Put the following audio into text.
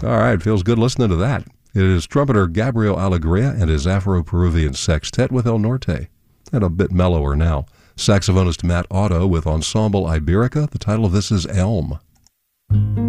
All right, feels good listening to that. It is trumpeter Gabriel Alegria and his Afro-Peruvian sextet with El Norte, and a bit mellower now. Saxophonist Matt Otto with Ensemble Iberica. The title of this is Elm.